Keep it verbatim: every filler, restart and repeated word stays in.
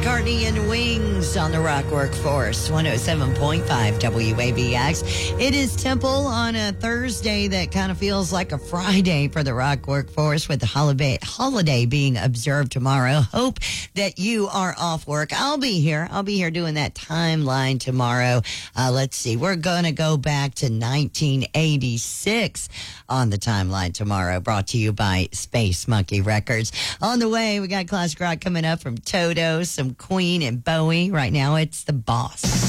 McCartney and Wings on the Rock Workforce, one oh seven point five W A B X. It is Temple on a Thursday that kind of feels like a Friday for the Rock Workforce, with the holiday, holiday being observed tomorrow. Hope that you are off work. I'll be here. I'll be here doing that timeline tomorrow. Uh, let's see. We're going to go back to nineteen eighty-six on the timeline tomorrow, brought to you by Space Monkey Records. On the way, we got classic rock coming up from Toto, some Queen and Bowie. Right now, it's The Boss.